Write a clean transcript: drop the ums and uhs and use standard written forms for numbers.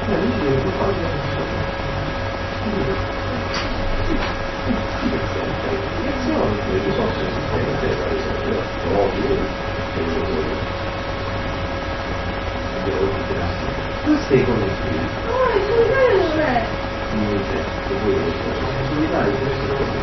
Queste conosci? No, è solitario non è. Niente, solitario questo.